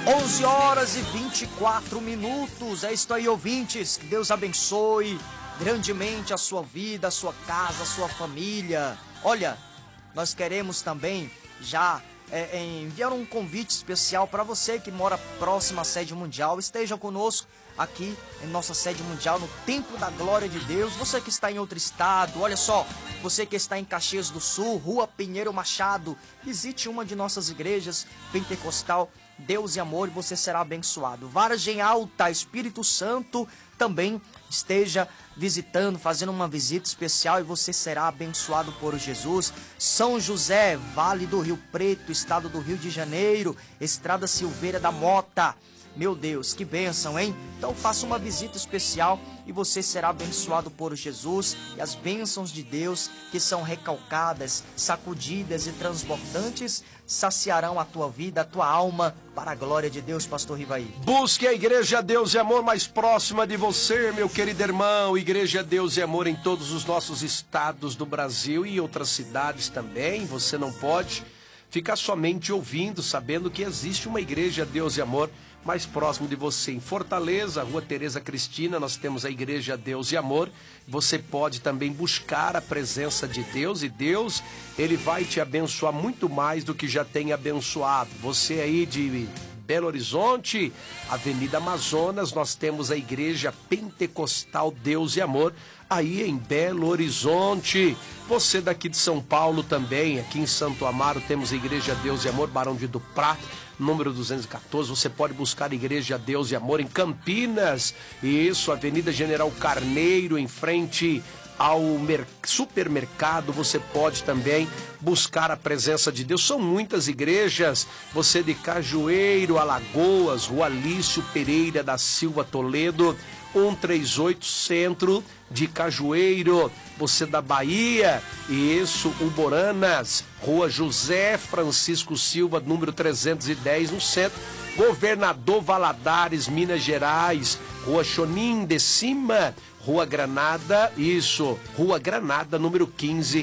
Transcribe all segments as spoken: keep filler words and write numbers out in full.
onze horas e vinte e quatro minutos. É isso aí, ouvintes. Que Deus abençoe grandemente a sua vida, a sua casa, a sua família. Olha, nós queremos também já é, é, enviar um convite especial para você que mora próximo à sede mundial. Esteja conosco aqui em nossa sede mundial, no Templo da Glória de Deus. Você que está em outro estado, olha só, você que está em Caxias do Sul, Rua Pinheiro Machado, visite uma de nossas igrejas pentecostal, Deus e Amor, e você será abençoado. Vargem Alta, Espírito Santo, também esteja visitando, fazendo uma visita especial, e você será abençoado por Jesus. São José, Vale do Rio Preto, estado do Rio de Janeiro, Estrada Silveira da Mota. Meu Deus, que bênção, hein? Então faça uma visita especial e você será abençoado por Jesus. E as bênçãos de Deus, que são recalcadas, sacudidas e transbordantes, saciarão a tua vida, a tua alma, para a glória de Deus, pastor Rivaí. Busque a Igreja Deus e Amor mais próxima de você, meu querido irmão. Igreja Deus e Amor em todos os nossos estados do Brasil e outras cidades também. Você não pode ficar somente ouvindo, sabendo que existe uma Igreja Deus e Amor mais próximo de você. Em Fortaleza, Rua Tereza Cristina, nós temos a Igreja Deus e Amor. Você pode também buscar a presença de Deus, e Deus, Ele vai te abençoar muito mais do que já tem abençoado. Você aí de Belo Horizonte, Avenida Amazonas, nós temos a Igreja Pentecostal Deus e Amor, aí em Belo Horizonte. Você daqui de São Paulo também, aqui em Santo Amaro, temos a Igreja Deus e Amor, Barão de Duprá, número duzentos e quatorze. Você pode buscar a Igreja Deus e Amor em Campinas, isso, Avenida General Carneiro, em frente ao supermercado. Você pode também buscar a presença de Deus. São muitas igrejas. Você de Cajueiro, Alagoas, Rua Alício Pereira da Silva Toledo, cento e trinta e oito, Centro de Cajueiro. Você da Bahia, isso, Uboranas, Rua José Francisco Silva, número trezentos e dez, no centro. Governador Valadares, Minas Gerais, Rua Chonim de Cima, Rua Granada, isso, Rua Granada, número quinze,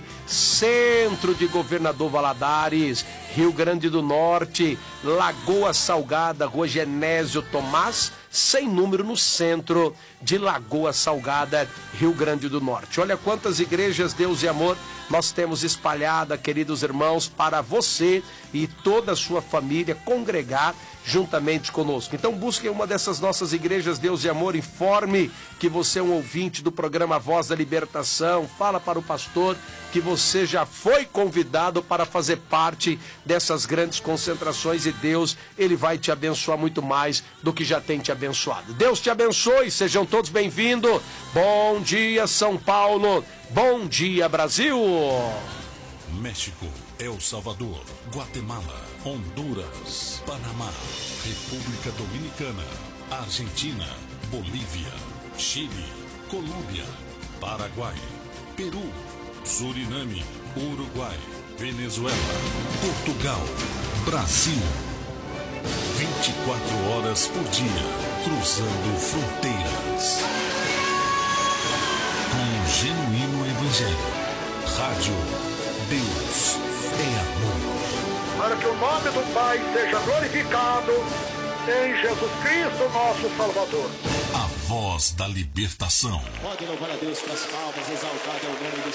Centro de Governador Valadares, Rio Grande do Norte, Lagoa Salgada, Rua Genésio Tomás, sem número, no centro de Lagoa Salgada, Rio Grande do Norte. Olha quantas igrejas Deus e Amor nós temos espalhada, queridos irmãos, para você e toda a sua família congregar juntamente conosco. Então busque uma dessas nossas igrejas Deus e Amor, informe que você é um ouvinte do programa Voz da Libertação, fala para o pastor que você já foi convidado para fazer parte dessas grandes concentrações, e Deus, Ele vai te abençoar muito mais do que já tem te abençoado. Deus te abençoe, sejam todos bem-vindos. Bom dia, São Paulo. Bom dia, Brasil. México, El Salvador, Guatemala, Honduras, Panamá, República Dominicana, Argentina, Bolívia, Chile, Colômbia, Paraguai, Peru, Suriname, Uruguai, Venezuela, Portugal, Brasil. vinte e quatro horas por dia, cruzando fronteiras. Com um genuíno evangelho. Rádio Deus é Amor. Para que o nome do Pai seja glorificado em Jesus Cristo, nosso Salvador. A Voz da Libertação. Pode louvar a Deus com as palmas, exaltado é o nome do